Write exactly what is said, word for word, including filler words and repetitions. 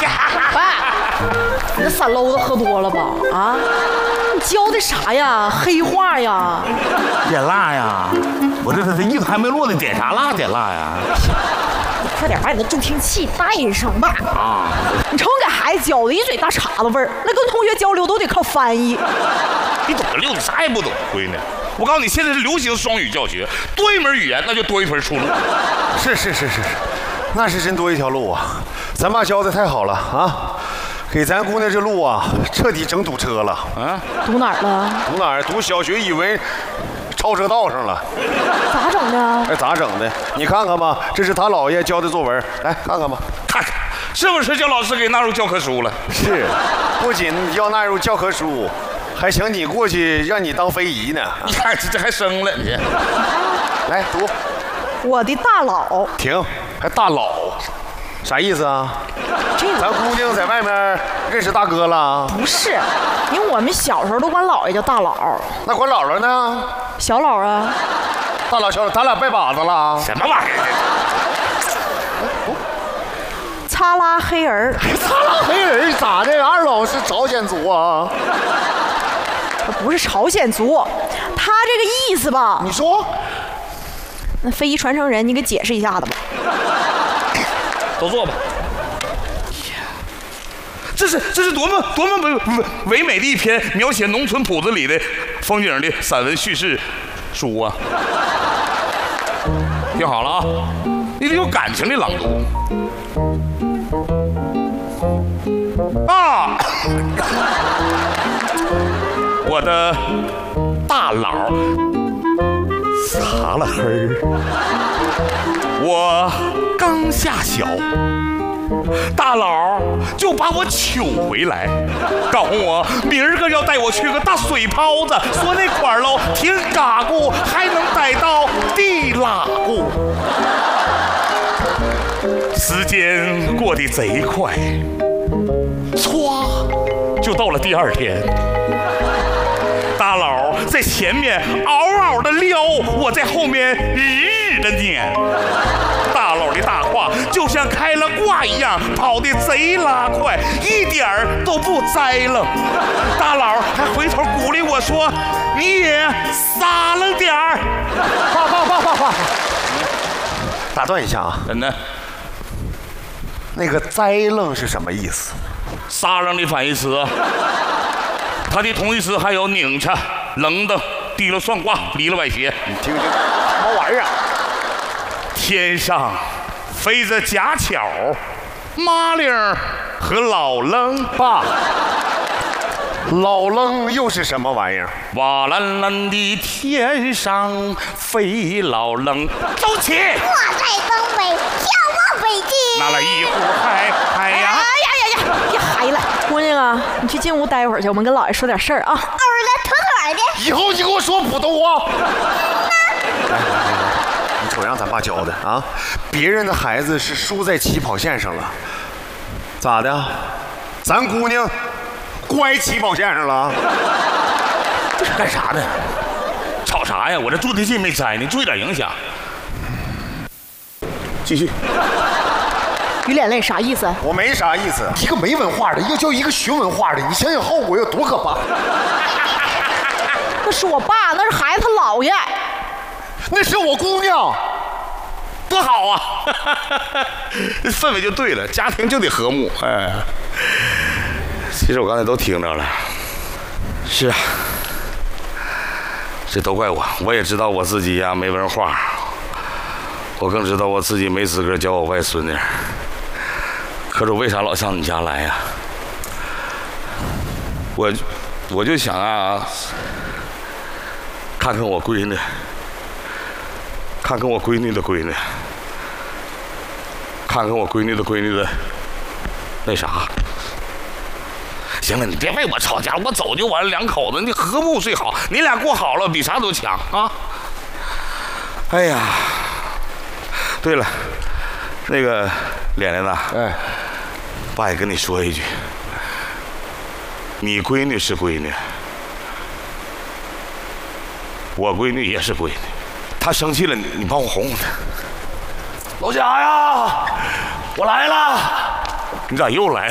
爸，你这三篓子喝多了吧？啊，你教的啥呀？黑话呀？ 点蜡呀！我这这这意思还没落呢，点啥蜡？点蜡呀！ 你快点把你的助听器带上吧！ 啊！ 你瞅你给孩子教的一嘴大碴子味儿，那跟同学交流都得靠翻译。 你懂个六，你啥也不懂，闺女。我告诉你，现在是流行双语教学，多一门语言那就多一条出路。 是是是是是，那是真多一条路啊！咱爸教的太好了啊，给咱姑娘这路啊彻底整堵车了。 啊， 堵哪儿了？ 堵哪儿？堵小学语文超车道上了。 咋整的？ 哎，咋整的？你看看吧，这是他姥爷教的作文，来看看吧。 看看是不是叫老师给纳入教科书了？ 是，不仅要纳入教科书，还请你过去让你当非遗呢。 你看这这还生了，你来读。 我的大佬。 停，还大佬，啥意思啊？ 这咱姑娘在外面认识大哥了？ 不是，因为我们小时候都管姥爷叫大佬。 那管姥姥呢？ 小佬啊。 大佬小佬，咱俩拜把子了？ 什么玩意儿？ 擦拉黑人。 擦拉黑人咋的？二老是朝鲜族啊？ 不是朝鲜族，他这个意思吧？ 你说。 那非遗传承人，你给解释一下子吧。 都坐吧。这是这是多么多么唯唯唯美的一篇描写农村铺子里的风景的散文叙事书啊！听好了啊，你得有感情的朗读啊！我的大佬擦了黑儿，我刚下小。大佬就把我求回来，告诉我明儿个要带我去个大水泡子，说那块儿喽挺嘎咕，还能逮到地拉咕。时间过得贼快，歘就到了第二天。大佬在前面嗷嗷的撩，我在后面日日的撵。大佬的大胯就像开了挂一样，跑得贼拉快，一点儿都不栽楞。大佬还回头鼓励我说：“你也撒楞点儿。” 爸爸爸爸爸，打断一下啊， 真的， 那个栽楞是什么意思？ 撒楞的反义词，它的同义词还有拧cha、楞的、提了算卦、离了歪斜。 你听听，什么玩意儿？ 天上飞着假巧、麻铃和老楞。 爸，老楞又是什么玩意儿？ 瓦蓝蓝的天上飞老楞，走起！ 我在东北，眺望北京。 拿来一壶海海呀！ 哎呀呀呀！别嗨了，姑娘啊，你去进屋待会儿去，我们跟姥爷说点事儿啊。 偶尔的，妥妥的。 以后你给我说普通话。来来来来。你瞅让咱爸教的啊！别人的孩子是输在起跑线上了，咋的？咱姑娘乖起跑线上了？ 这是干啥呢？吵啥呀？我这助听器没摘呢，注意点影响。继续。 鱼脸泪啥意思？ 我没啥意思。一个没文化的，一个叫一个学文化的，你想想后果有多可怕？ 那是我爸，那是孩子他姥爷。 那是我姑娘， 多好啊！氛围就对了，家庭就得和睦。哎，其实我刚才都听着了。是啊，这都怪我，我也知道我自己呀没文化，我更知道我自己没资格教我外孙女。可是我为啥老上你家来呀？我我就想啊，看看我闺女。看看我闺女的闺女，看看我闺女的闺女的那啥。行了，你别为我吵架，我走就完了，两口子你和睦最好，你俩过好了比啥都强啊！哎呀，对了，那个脸脸呐， 哎， 爸也跟你说一句，你闺女是闺女，我闺女也是闺女。他生气了，你你帮我哄哄他。老贾呀，我来了。你咋又来了？